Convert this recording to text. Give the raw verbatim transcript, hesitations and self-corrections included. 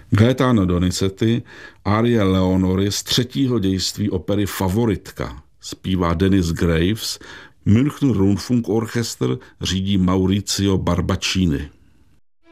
Gaetano Donizetti, árie Leonory z třetího dějství opery Favoritka. Zpívá Dennis Graves, Münchner Rundfunkorchester řídí Maurizio Barbaccini.